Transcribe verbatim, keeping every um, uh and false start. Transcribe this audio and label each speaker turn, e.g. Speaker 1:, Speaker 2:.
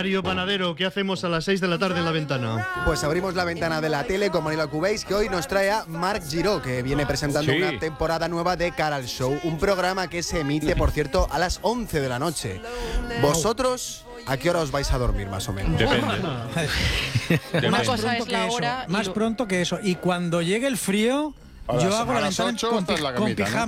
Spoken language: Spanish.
Speaker 1: Mario Panadero, ¿qué hacemos a las seis de la tarde en la ventana?
Speaker 2: Pues abrimos la ventana de la tele con Manila Cubéis, que hoy nos trae a Marc Giró, que viene presentando
Speaker 3: Sí.
Speaker 2: una temporada nueva de Cara al Show, un programa que se emite, por cierto, a las once de la noche. ¿Vosotros a qué hora os vais a dormir, más o menos?
Speaker 3: Depende. Depende.
Speaker 4: Una cosa
Speaker 5: pronto
Speaker 4: es la
Speaker 5: que
Speaker 4: hora
Speaker 5: eso,
Speaker 4: y
Speaker 5: más
Speaker 4: lo-
Speaker 5: pronto que eso. Y cuando llegue el frío,
Speaker 6: A
Speaker 5: yo
Speaker 6: las-
Speaker 5: hago
Speaker 6: a
Speaker 5: la
Speaker 6: las
Speaker 5: ventana
Speaker 6: ocho
Speaker 5: con,
Speaker 6: estás en la
Speaker 5: pi- con
Speaker 6: camita, ¿no?
Speaker 5: pijama.